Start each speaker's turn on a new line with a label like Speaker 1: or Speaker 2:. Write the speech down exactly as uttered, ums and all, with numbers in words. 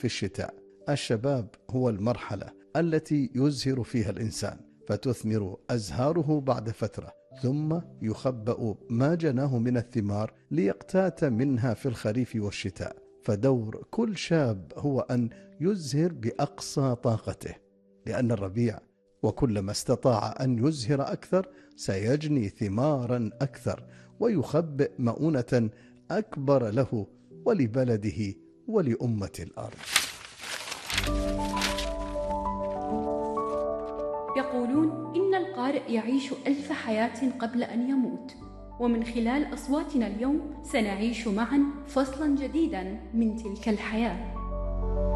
Speaker 1: في الشتاء. الشباب هو المرحلة التي يزهر فيها الإنسان، فتثمر أزهاره بعد فترة، ثم يخبأ ما جناه من الثمار ليقتات منها في الخريف والشتاء. فدور كل شاب هو أن يزهر بأقصى طاقته، لأن الربيع وكلما استطاع أن يزهر أكثر سيجني ثمارا أكثر، ويخبئ مؤونة أكبر له ولبلده ولأمة الأرض.
Speaker 2: يقولون إن القارئ يعيش ألف حياة قبل أن يموت، ومن خلال أصواتنا اليوم سنعيش معا فصلا جديدا من تلك الحياة.